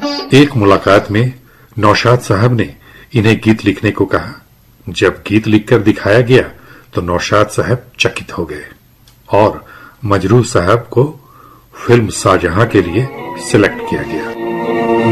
एक मुलाकात में नौशाद साहब ने इन्हें गीत लिखने को कहा। जब गीत लिखकर दिखाया गया तो नौशाद साहब चकित हो गए और मजरूह साहब को फिल्म शाहजहां के लिए सिलेक्ट किया गया।